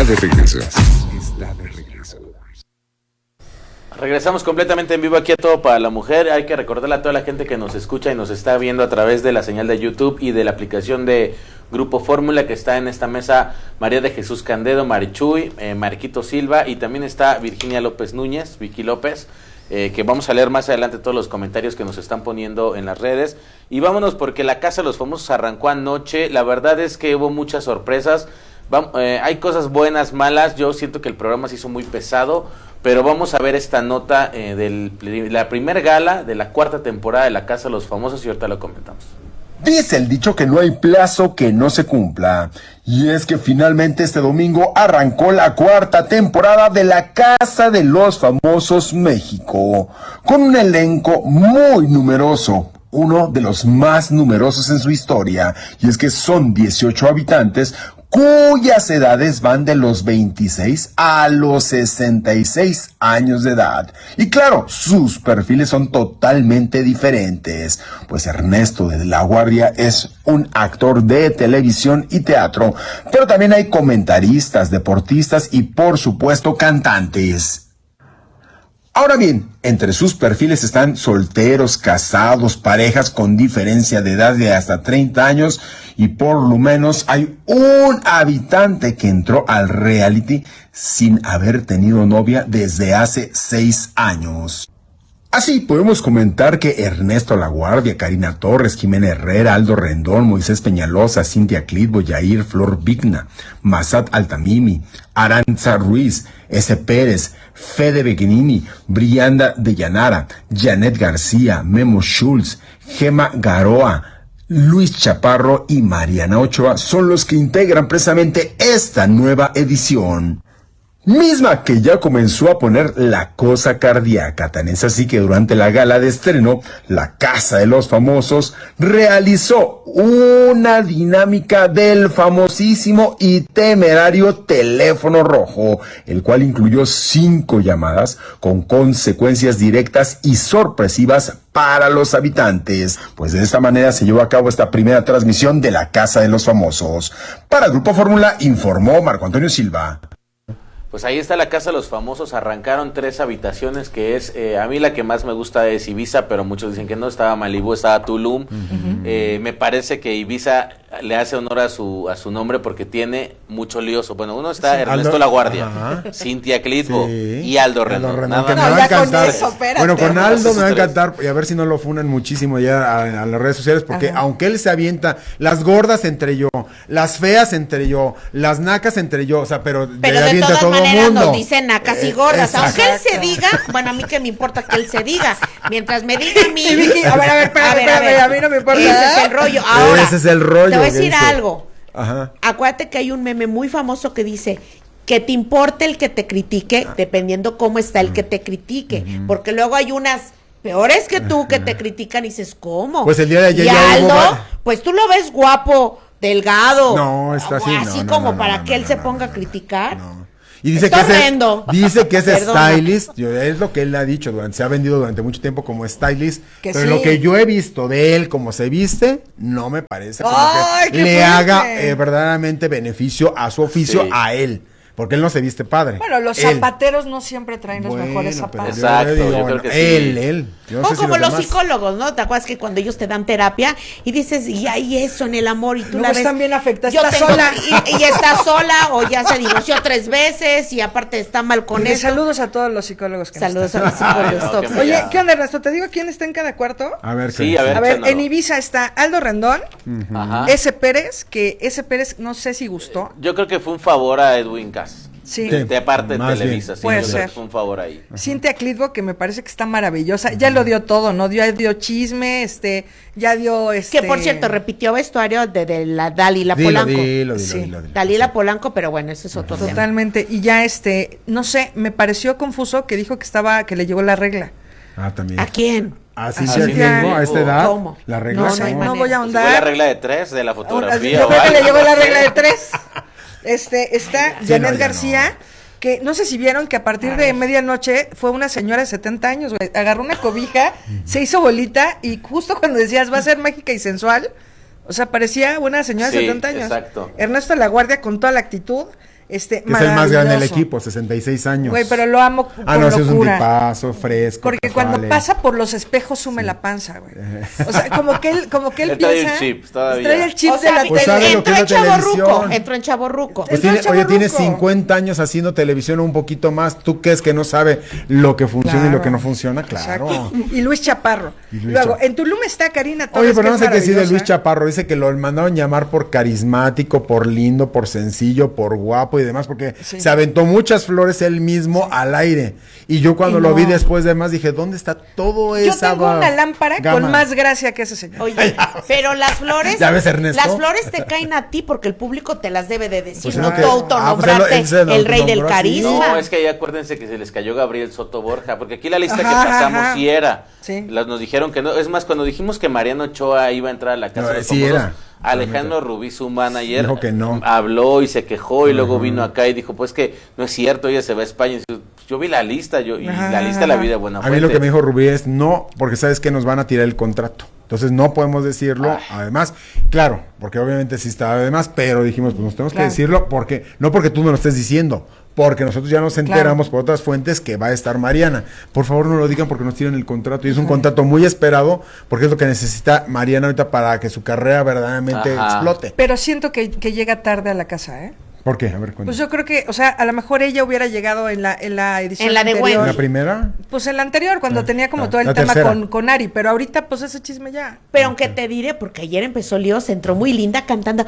está de regreso. Regresamos completamente en vivo aquí a Todo para la Mujer. Hay que recordarle a toda la gente que nos escucha y nos está viendo a través de la señal de YouTube y de la aplicación de Grupo Fórmula, que está en esta mesa María de Jesús Candedo, Marichuy, Marquito Silva, y también está Virginia López Núñez, Vicky López, que vamos a leer más adelante todos los comentarios que nos están poniendo en las redes. Y vámonos, porque la Casa de los Famosos arrancó anoche. La verdad es que hubo muchas sorpresas. Hay cosas buenas, malas. Yo siento que el programa se hizo muy pesado, pero vamos a ver esta nota de la primer gala de la cuarta temporada de la Casa de los Famosos y ahorita lo comentamos. Dice el dicho que no hay plazo que no se cumpla. Y es que finalmente este domingo arrancó la cuarta temporada de la Casa de los Famosos México, con un elenco muy numeroso, uno de los más numerosos en su historia, y es que son 18 habitantes cuyas edades van de los 26 a los 66 años de edad. Y claro, sus perfiles son totalmente diferentes, pues Ernesto de la Guardia es un actor de televisión y teatro, pero también hay comentaristas, deportistas y por supuesto cantantes. Ahora bien, entre sus perfiles están solteros, casados, parejas con diferencia de edad de hasta 30 años y por lo menos hay un habitante que entró al reality sin haber tenido novia desde hace 6 años. Así podemos comentar que Ernesto Laguardia, Karina Torres, Jimena Herrera, Aldo Rendón, Moisés Peñalosa, Cintia Clitbo, Yair Flor Vigna, Massat Altamimi, Aranza Ruiz, S. Pérez, Fede Begnini, Brianda de Llanara, Janet García, Memo Schultz, Gema Garoa, Luis Chaparro y Mariana Ochoa son los que integran precisamente esta nueva edición, misma que ya comenzó a poner la cosa cardíaca. Tan es así que durante la gala de estreno, la Casa de los Famosos realizó una dinámica del famosísimo y temerario teléfono rojo, el cual incluyó 5 llamadas con consecuencias directas y sorpresivas para los habitantes. Pues de esta manera se llevó a cabo esta primera transmisión de la Casa de los Famosos. Para Grupo Fórmula informó Marco Antonio Silva. Pues ahí está la Casa de los Famosos. Arrancaron 3 habitaciones, que es, a mí la que más me gusta es Ibiza, pero muchos dicen que no. Estaba Malibú, estaba Tulum. Me parece que Ibiza le hace honor a su nombre porque tiene mucho lioso. Bueno, uno está Ernesto Laguardia, Cintia Clitbo y Aldo Rendón. Que me va a encantar. Bueno, con Aldo me va a encantar, y a ver si no lo funan muchísimo ya a las redes sociales, porque aunque él se avienta las gordas entre yo, las feas entre yo, las nacas entre yo, o sea, pero de avienta todas todo maneras mundo. nos dicen nacas y gordas, aunque él se diga, bueno, a mí que me importa que él se diga, mientras me diga a mí. A ver, espérame, a mí no me importa. Ese es el rollo. Ahora, ese es el rollo. Te voy a decir algo. Ajá. Acuérdate que hay un meme muy famoso que dice que te importe el que te critique, dependiendo cómo está el que te critique, porque luego hay unas peores que tú que te critican y dices, ¿cómo? Pues el día de ayer y ya Aldo, hubo... pues tú lo ves guapo, delgado. No, está así. Así como para que él se ponga a criticar. No. Y dice Está horrendo. Dice que es Perdona. stylist, es lo que él ha dicho, se ha vendido durante mucho tiempo como stylist, pero sí. lo que yo he visto de él como se viste, no me parece como ¡Ay, que qué le fuerte! haga beverdaderamente beneficio a su oficio, a él, porque él no se viste padre. Bueno, los zapateros no siempre traen los mejores zapatos. Exacto, yo creo que sí. Él. Yo no O sé si como los demás. psicólogos, ¿no? ¿Te acuerdas que cuando ellos te dan terapia y dices, y hay eso en el amor y tú Luego la ves? están bien afectadas. Yo Está tengo- sola. Y está sola o ya se divorció 3 veces y aparte está mal con Y de eso. saludos a todos los psicólogos que nos Saludos a están- los psicólogos Ay, no, tóxicos. qué Oye, ¿qué onda, Ernesto? ¿Te digo quién está en cada cuarto? A ver, Sí, ¿qué? a ver. A ver, échanos. en Ibiza está Aldo Rendón, Ajá. S. Pérez, que S. Pérez no sé si gustó. Yo creo que fue un favor a Edwin Cass. Sí. Sí. De parte de Más Televisa, bien. sí, Puede yo creo ser. que fue un favor ahí. Cintia Clitbo, que me parece que está maravillosa. Ya lo dio todo, ¿no? Dio chisme, ya dio Que por cierto, repitió vestuario de la Dalila Polanco. Dilo. Sí. Dalila Polanco, pero bueno, ese es otro tema. Totalmente. Y ya no sé, me pareció confuso que dijo que le llegó la regla. Ah, también. ¿A quién? Así ¿A se Cintia? llegó a esta edad. ¿Cómo? La regla. No no sé, hay no manera. voy a Pues fue la ahondar. regla de 3 de la fotografía. Yo o creo que algo, le llegó no la sé. regla de 3. Está Sí, Janet no, ya García, que no sé si vieron que a partir de medianoche fue una señora de 70 años, güey. Agarró una cobija, se hizo bolita y justo cuando decías va a ser mágica y sensual, o sea, parecía una señora de Sí, 70 años. exacto. Ernesto Laguardia con toda la actitud. Que es el más grande del equipo, 66 años. Güey, pero lo amo con no, sí es un locura. tipazo, fresco. Porque cuando pasa por los espejos sume la panza, güey. O sea, como que él trae piensa... el chip todavía. Trae el chip O sea, de la pues sabe lo que es la televisión. Entró en chavorruco. Pues Entró tiene 50 chavorruco. años haciendo televisión o un poquito más. ¿Tú crees que no sabe lo que funciona y lo que no funciona? Claro. Exacto. Y Luis Chaparro. Luis Luego, Chaparro. en Tulum está Karina Torres. Oye, pero no que sé qué decir de maravillosa. Luis Chaparro. Dice que lo mandaron llamar por carismático, por lindo, por sencillo, por guapo y demás, porque se aventó muchas flores él mismo al aire. Y yo cuando lo vi después de más dije, ¿dónde está todo eso? Yo tengo una lámpara con más gracia que ese señor. Oye, pero las flores, ¿Ya ves, Ernesto? las flores te caen a ti porque el público te las debe de decir, Pues no no que- tú autonombrarte él se el rey del autonombró así. carisma. No, es que ahí acuérdense que se les cayó Gabriel Soto Borja, porque aquí la lista que Ajá, pasamos ajá. sí era. Sí. Nos dijeron que no. Es más, cuando dijimos que Mariano Ochoa iba a entrar a la casa No, de los sí famosos, era. Alejandro Rubí, su manager, Dijo que no. habló y se quejó y luego vino acá y dijo, pues que no es cierto, ella se va a España. Y dice, pues, yo vi la lista, y la lista la vi de buena A fuente. mí lo que me dijo Rubí es no, porque sabes que nos van a tirar el contrato. Entonces no podemos decirlo, además, claro, porque obviamente sí estaba además, pero dijimos, pues nos tenemos que decirlo porque, no porque tú me lo estés diciendo, porque nosotros ya nos enteramos por otras fuentes que va a estar Mariana. Por favor no lo digan porque nos tiran el contrato y es un contrato muy esperado porque es lo que necesita Mariana ahorita para que su carrera verdaderamente explote. Pero siento que llega tarde a la casa, ¿eh? ¿Por qué? A ver, cuéntame. Pues yo creo que, o sea, a lo mejor ella hubiera llegado en la edición En la de anterior. ¿En la primera? Pues en la anterior, cuando tenía como todo el la tema tercera. con Ari, pero ahorita pues ese chisme ya. Pero aunque te diré, porque ayer empezó Líos, entró muy linda cantando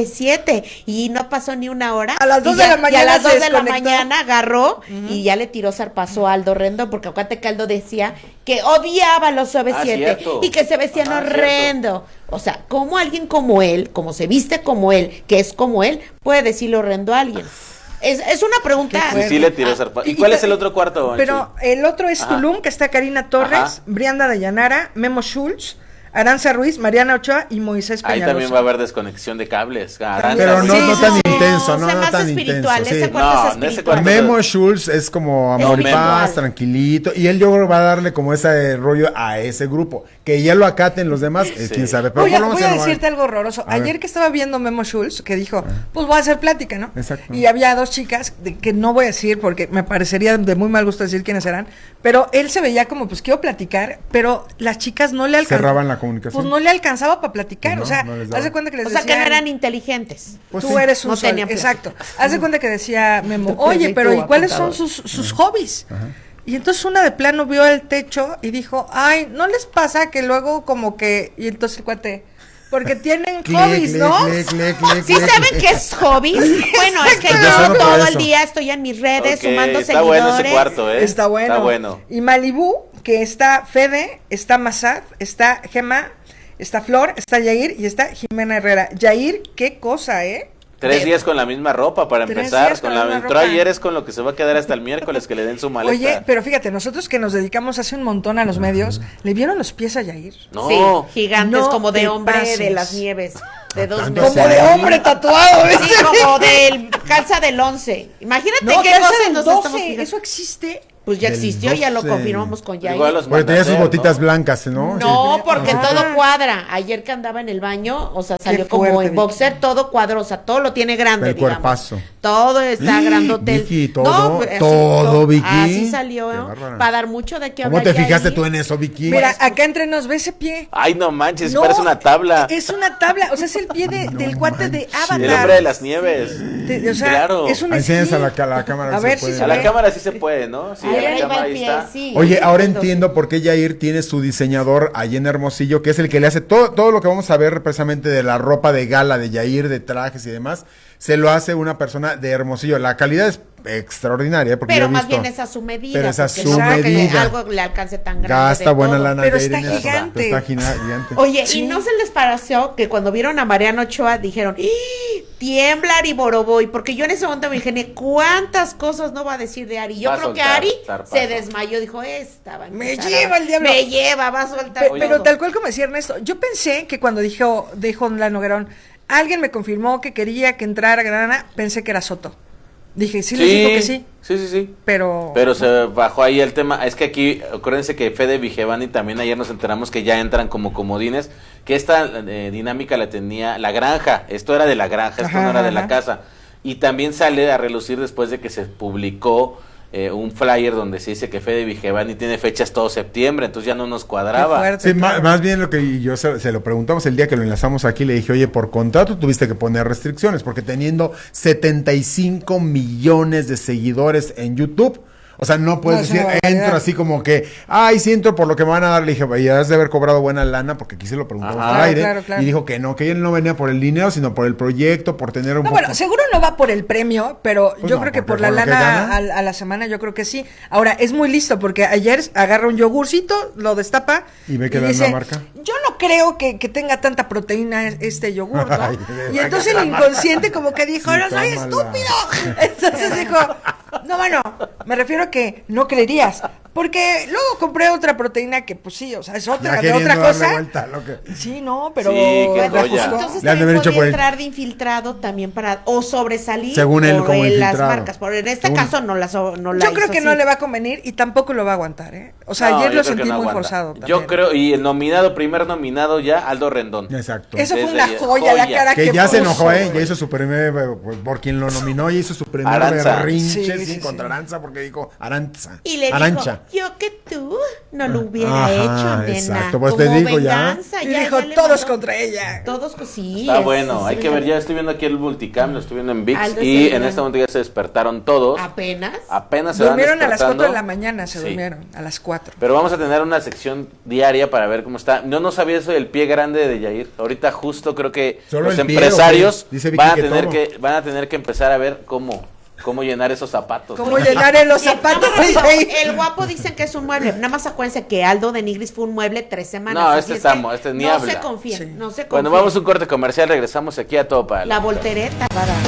B7 y no pasó ni una hora. A las 2 Y de ya- la y mañana a las se 2 de la desconectó. mañana agarró y ya le tiró zarpazo a Aldo Rendón, porque acuérdate que Aldo decía que odiaba a los OV7 cierto. y que se vestían horrendo. O sea, ¿cómo alguien como él, como se viste como él, que es como él, puede decirle horrendo a alguien? Es una pregunta. Y sí le tiró zarpazo. ¿Y cuál es el otro cuarto, Pero Chuy? el otro es Tulum, que está Karina Torres, Ajá. Brianda de Llanara, Memo Schultz, Aranza Ruiz, Mariana Ochoa y Moisés Ahí Peñalosa. también va a haber desconexión de cables. Pero no, Sí, no sí, tan sí. intenso, no, o sea, no más tan espiritual, intenso. ese Sí. cuarto No, es en ese espiritual. cuarto- Memo Schultz es como Es amor y paz, espiritual. tranquilito. Y él yo creo que va a darle como ese rollo a ese grupo. Que ya lo acaten los demás, quién sabe. Pero Oiga, por lo menos voy a ya no va- decirte algo horroroso. A Ayer ver. que estaba viendo Memo Schultz, que dijo, pues voy a hacer plática, ¿no? Exacto. Y había dos chicas, que no voy a decir porque me parecería de muy mal gusto decir quiénes eran, pero él se veía como, pues quiero platicar, pero las chicas no le alcanzaban. Cerraban la comunicación. Pues no le alcanzaba para platicar, Pues no, o sea, no les daba. haz de cuenta que les O sea, que no decían, eran inteligentes. Pues tú sí. eres un No sol. tenían plática. Exacto. Haz de cuenta que decía Memo, Tu oye, proyecto pero ¿y cuáles son apuntador. sus hobbies? Y entonces una de plano vio el techo y dijo, ay, ¿no les pasa que luego como que... Y entonces el cuate, porque tienen Clic, hobbies, clic, ¿no? clic, clic, clic, ¿Sí clic. saben qué es hobbies? Bueno, es que Yo yo solo por todo el eso. día estoy en mis redes Ok, sumando está seguidores. bueno ese cuarto, ¿eh? Está bueno. Está bueno. Y Malibú, que está Fede, está Mazad, está Gema, está Flor, está Yair y está Jimena Herrera. Yair, qué cosa, ¿eh? 3 días con la misma ropa para 3 empezar. días con Con la la misma entró ropa. ayer es con lo que se va a quedar hasta el miércoles que le den su maleta. Oye, pero fíjate, nosotros que nos dedicamos hace un montón a los medios, ¿le vieron los pies a Yair? No. Sí, gigantes, No como de te hombre pases. de las nieves, de 2 Tanto metros. Como de hombre tatuado, ¿ves? Sí, como del calza del 11. Imagínate No, qué calza cosas del nos 12, estamos fijando. eso existe. Pues ya Del existió, ya lo 12. confirmamos con Yair. Igual los Porque tenía sus mandateos, botitas ¿no? blancas, ¿no? No, Sí. porque Ajá. todo cuadra. Ayer que andaba en el baño, o sea, salió como fuerte, en boxer, todo cuadro, o sea, todo lo tiene grande, El digamos. cuerpazo. Todo está grandote. Vicky, todo, pues, así, todo, Vicky. Así salió, Qué ¿no? bárbara. Para dar mucho de qué ¿Cómo hablar te fijaste Yair. tú en eso, Vicky? Mira, acá entre nos, ve ese pie. Ay, no manches, No, parece una tabla. Es una tabla, o sea, es el pie del cuate de Avatar. El hombre de las nieves. O sea, Claro. es un Ahí enseñas esquí. a la cámara. A ver si puede. se A la ve. cámara sí se puede, ¿no? Sí, Ahí a la va cámara el ahí pie, está. sí. Oye, ahora Entonces, entiendo por qué Yair tiene su diseñador allí en Hermosillo, que es el que le hace todo lo que vamos a ver precisamente de la ropa de gala de Yair, de trajes y demás, se lo hace una persona de Hermosillo. La calidad es extraordinaria, porque Pero yo he más visto, bien es a su medida. pero es a porque su no creo que medida. algo le alcance tan grande. gasta de buena todo. lana Pero Yair está en eso. gigante. Está gigante. Oye, Sí. ¿y no se les pareció que cuando vieron a Mariano Ochoa dijeron, ¡ih! Tiembla Ari Boroboy? Porque yo en ese momento me ingenié, ¿cuántas cosas no va a decir de Ari? Yo Va a creo que soltar, Ari zarpazo. se desmayó, dijo, esta va a Me empezar lleva el diablo. Me lleva, va a soltar todo. Pero tal cual como decía Ernesto, yo pensé que cuando dijo la Noguerón, alguien me confirmó que quería que entrara Granada, pensé que era Soto. Dije, sí, les dijo que sí, Sí. pero... Pero se bajó ahí el tema. Es que aquí, acuérdense que Fede Vigevani también ayer nos enteramos que ya entran como comodines. Que esta dinámica la tenía la granja. Esto era de la granja, esto Ajá, no era de la ajá. casa. Y también sale a relucir después de que se publicó un flyer donde se dice que Fede Vigevani tiene fechas todo septiembre, entonces ya no nos cuadraba. Fuerte, Sí, más bien lo que yo se lo preguntamos el día que lo enlazamos aquí, le dije, oye, por contrato tuviste que poner restricciones, porque teniendo 75 millones de seguidores en YouTube, o sea, no puedes decir, entro así como que, ay, sí entro por lo que me van a dar. Le dije, y has de haber cobrado buena lana, porque aquí se lo preguntamos al aire. Claro. Y dijo que él no venía por el dinero, sino por el proyecto, por tener un poco... Bueno, seguro no va por el premio, pero Pues yo no, creo que porque por la por lo que lana gana. a la semana yo creo que sí. Ahora, es muy listo, porque ayer agarra un yogurcito, lo destapa Y ve que da dice, una marca. yo no creo que tenga tanta proteína este yogur, ¿no? Ay, Y entonces el inconsciente como que dijo, Sí, no soy tómala. estúpido. Entonces dijo, no, bueno, me refiero a que no creerías. Porque luego compré otra proteína que, pues sí, o sea, es otra, Ya de otra queriendo darle cosa. vuelta a lo que... Sí, no, pero... Sí, qué Bueno, joya. entonces Le han de también haber hecho podía por el- entrar de infiltrado también para o sobresalir Según él, por como las infiltrado. marcas. Por en este Según- caso no la Yo creo hizo que no así. le va a convenir y tampoco lo va a aguantar, ¿eh? O sea, No, ayer yo lo creo que sentí no muy aguanta. forzado. Yo también. creo, y el primer nominado ya, Aldo Rendón. Exacto. Eso fue Desde una ayer. joya, la Joya. cara Que ya se puso, enojó, ¿eh? güey. Ya hizo su primer, por quien lo nominó, ya hizo su primer Aranza. berrinche, Sí, sí, sí, contra sí. Aranza, porque dijo Aranza. Y le Arancha. dijo, yo que tú no lo hubiera Ajá, hecho, nena. exacto, pues Como te digo ya. venganza, Y ya dijo, le todos mandó- contra ella. Todos, pues sí. Está es- bueno, sí, hay que mira. ver, ya estoy viendo aquí el multicam, lo estoy viendo en VIX Aldo y está en este momento ya se despertaron todos. Apenas. Apenas se van Durmieron a las 4 despertando. de la mañana, se Sí. durmieron, a las 4. Pero vamos a tener una sección diaria para ver cómo está. No sabía eso del pie grande de Yair. Ahorita justo creo que ¿Solo los el pie, empresarios o qué? Dice Vicky van a que tener todo. van a tener que empezar a ver cómo llenar esos zapatos. ¿Cómo llenar en los zapatos de Yair? El guapo dicen que es un mueble. Nada más acuérdense que Aldo de Nigris fue un mueble 3 semanas. No, así este es que este ni no habla. se confíen, Sí. no se confíen. Bueno, vamos a un corte comercial, regresamos aquí a Todo para La voltereta para